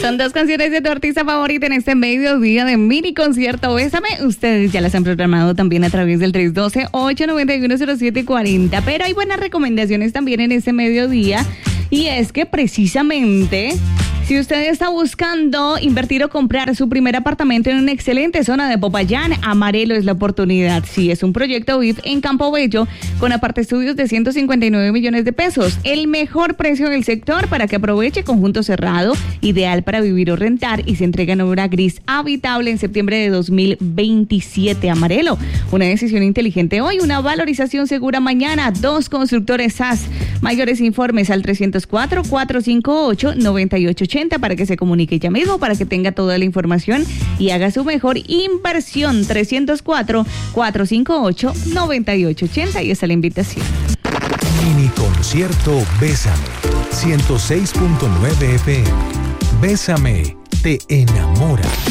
Son dos canciones de tu artista favorita en este mediodía de mini concierto Bésame. Ustedes ya las han programado también a través del 312-891-0740. Pero hay buenas recomendaciones también en este mediodía. Y es que precisamente, si usted está buscando invertir o comprar su primer apartamento en una excelente zona de Popayán, Amarelo es la oportunidad. Sí, es un proyecto VIP en Campo Bello con apartaestudios de 159 millones de pesos. El mejor precio del sector para que aproveche, conjunto cerrado, ideal para vivir o rentar, y se entrega en obra gris habitable en septiembre de 2027. Amarelo, una decisión inteligente hoy, una valorización segura mañana. 2 constructores SAS. Mayores informes al 304-458-9880 para que se comunique ya mismo, para que tenga toda la información y haga su mejor inversión. 304-458-9880, y esa es la invitación. Mini concierto Bésame, 106.9 FM. Bésame, te enamora.